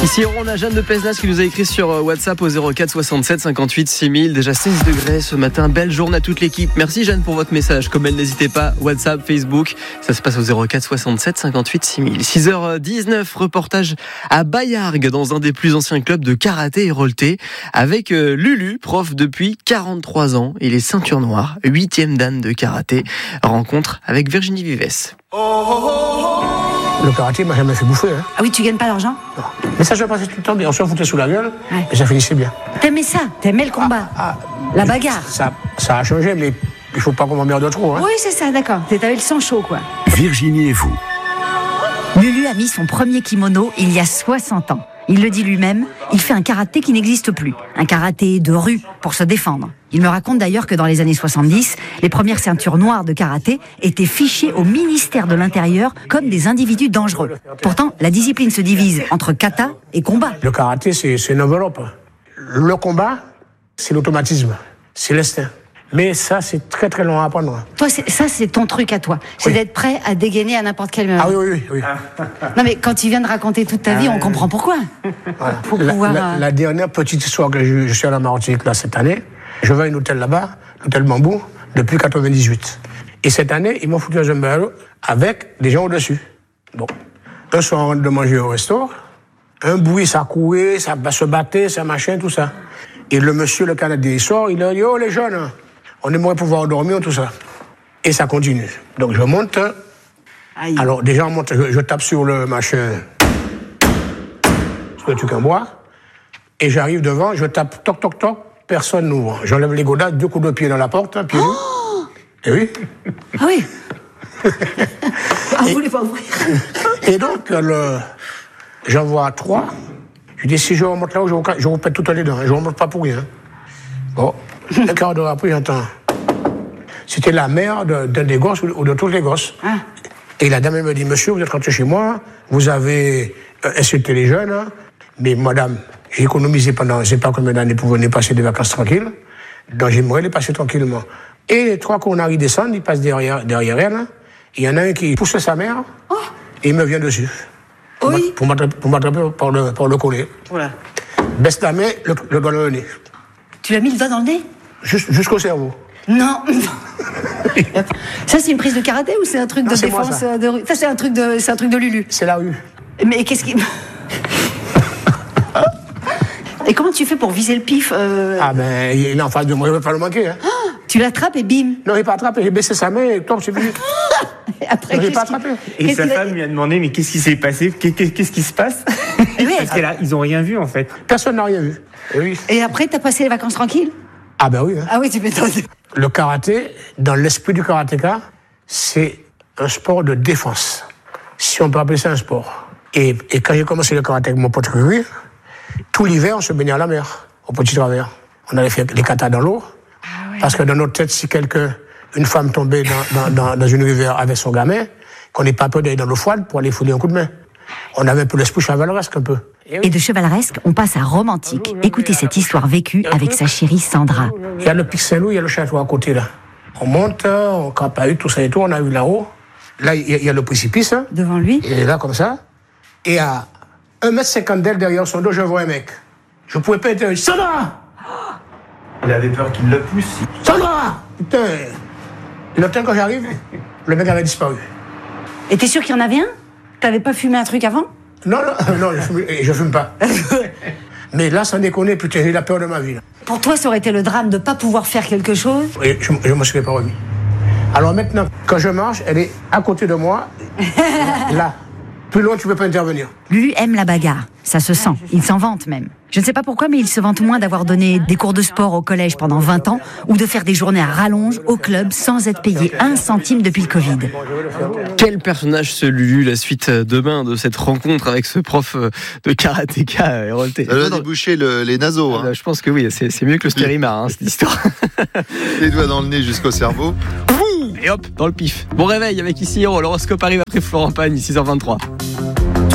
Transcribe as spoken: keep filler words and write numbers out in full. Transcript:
Ici, on a Jeanne de Pesnas qui nous a écrit sur WhatsApp au zéro quatre soixante-sept cinquante-huit six mille. Déjà seize degrés ce matin. Belle journée à toute l'équipe. Merci Jeanne pour votre message. Comme elle, n'hésitez pas. WhatsApp, Facebook. Ça se passe au zéro quatre soixante-sept cinquante-huit six mille. six heures dix-neuf. Reportage à Bayargues, dans un des plus anciens clubs de karaté et rolleté. Avec Lulu, prof depuis quarante-trois ans. Il est ceinture noire, huitième dan de karaté. Rencontre avec Virginie Vives. Le karaté m'a jamais fait bouffer. Hein. Ah oui, tu gagnes pas d'argent ? Non. Mais ça, je passais tout le temps bien. On se foutait sous la gueule, ouais. Et ça finissait bien. T'aimais ça ? T'aimais le combat ? ah, ah, La bagarre ? ça, ça a changé, mais il faut pas qu'on m'emmerde trop. Hein. Oui, c'est ça, d'accord. T'avais le sang chaud, quoi. Virginie et vous. Lulu a mis son premier kimono il y a soixante ans. Il le dit lui-même, il fait un karaté qui n'existe plus. Un karaté de rue pour se défendre. Il me raconte d'ailleurs que dans les années soixante-dix, les premières ceintures noires de karaté étaient fichées au ministère de l'Intérieur comme des individus dangereux. Pourtant, la discipline se divise entre kata et combat. Le karaté, c'est, c'est une enveloppe. Le combat, c'est l'automatisme, c'est l'instinct. Mais ça, c'est très très long à apprendre. Toi, c'est, ça, c'est ton truc à toi. C'est oui. D'être prêt à dégainer à n'importe quel moment. Ah oui, oui, oui. Non, mais quand tu viens de raconter toute ta vie, ah, on comprend pourquoi. Voilà. Pour la, pouvoir, la, euh... la dernière petite histoire que je, je suis à la Martinique là cette année, je vais à un hôtel là-bas, l'hôtel Bambou, depuis quatre-vingt-dix-huit. Et cette année, ils m'ont foutu dans un bar avec des gens au-dessus. Bon. Un soir, on rentre de manger au resto. Un bruit, ça courait, ça se battait, ça machin, tout ça. Et le monsieur, le Canadien, il sort, il leur dit « Oh, les jeunes, on aimerait pouvoir dormir, tout ça. » Et ça continue. Donc je monte. Aïe. Alors déjà, on monte, je, je tape sur le machin, sur le truc en bois. Et j'arrive devant, je tape toc, toc, toc, personne n'ouvre. J'enlève les godasses, deux coups de pied dans la porte, pied nus. Oh et oui. Ah oui. Ah, vous voulez pas ouvrir. Et donc, le, j'en vois trois. Je dis, si je remonte là-haut, je vous, je vous pète toutes les dents. Je ne remonte pas pour rien. Bon. Un quart d'heure après, j'entends. C'était la mère de, d'un des gosses ou de tous les gosses. Ah. Et la dame, elle me dit, monsieur, vous êtes rentré chez moi, vous avez euh, insulté les jeunes, hein, mais madame, j'ai économisé pendant je ne sais pas combien d'années pour venir passer des vacances tranquilles, donc j'aimerais les passer tranquillement. Et les trois connards descendent, ils passent derrière, derrière elle, il y en a un qui pousse sa mère, oh. Et il me vient dessus. Oui. Pour m'attraper, pour m'attraper par, le, par le collet. Voilà. Baisse la main, le, le doigt dans le nez. Tu l'as mis le doigt dans le nez ? Juste, jusqu'au cerveau. Non. Ça, c'est une prise de karaté ou c'est un truc non, de défense moi, de rue ? Ça, c'est un truc de, c'est un truc de Lulu. C'est la rue. Mais qu'est-ce qui... Et comment tu fais pour viser le pif euh... Ah ben, il est en face de moi, il ne veut pas le manquer. Hein. Ah, tu l'attrapes et bim. Non, il n'a pas attrapé, j'ai baissé sa main et toi, c'est venu. Après, non, il n'a pas attrapé. Et qu'est-ce sa femme a... lui a demandé, mais qu'est-ce qui s'est passé ? Qu'est-ce qui se passe ? Oui. Parce qu'ils n'ont rien vu, en fait. Personne n'a rien vu. Et, oui. Et après, tu as passé les vacances tranquilles ? Ah ben oui. Hein. Ah oui, tu m'étonnes. Le karaté, dans l'esprit du karatéka, c'est un sport de défense. Si on peut appeler ça un sport. Et, et quand j'ai commencé le karaté avec mon pote Rui, tout l'hiver, on se baignait à la mer, au Petit Travers. On allait faire les katas dans l'eau. Ah ouais. Parce que dans notre tête, si quelqu'un, une femme tombait dans, dans, dans, dans une rivière avec son gamin, qu'on n'ait pas peur d'aller dans l'eau froide pour aller fouler un coup de main. On avait un peu l'esprit chevaleresque un peu. Et de chevaleresque, on passe à romantique. Écoutez cette histoire vécue avec sa chérie Sandra. Il y a le Pic Saint-Loup, il y a le château à côté là. On monte, on campe à tout ça et tout, on a vu là-haut. Là, il y a le précipice. Hein. Devant lui. Il est là comme ça. Et à un mètre cinquante d'elle derrière son dos, je vois un mec. Je pouvais pas être... Sandra ! Il avait peur qu'il le pousse. Sandra ! Putain. Le temps quand j'arrive, le mec avait disparu. Et t'es sûr qu'il y en avait un ? T'avais pas fumé un truc avant ? Non, non, non, je fume, je fume pas. Mais là, sans déconner, putain, j'ai la peur de ma vie. Là. Pour toi, ça aurait été le drame de pas pouvoir faire quelque chose ? Et je ne me serais pas remis. Alors maintenant, quand je marche, elle est à côté de moi, là. Plus loin, tu ne peux pas intervenir. Lulu aime la bagarre, ça se sent, il s'en vante même. Je ne sais pas pourquoi, mais il se vante moins d'avoir donné des cours de sport au collège pendant vingt ans ou de faire des journées à rallonge au club sans être payé un centime depuis le Covid. Quel personnage ce Lulu, la suite demain de cette rencontre avec ce prof de karatéka et rolleté. Ça va déboucher le, les naseaux. Hein. Je pense que oui, c'est, c'est mieux que le Stérimar, hein, cette histoire. Les doigts dans le nez jusqu'au cerveau. Et hop, dans le pif. Bon réveil avec ici, l'horoscope arrive après Florent Pagne, six heures vingt-trois.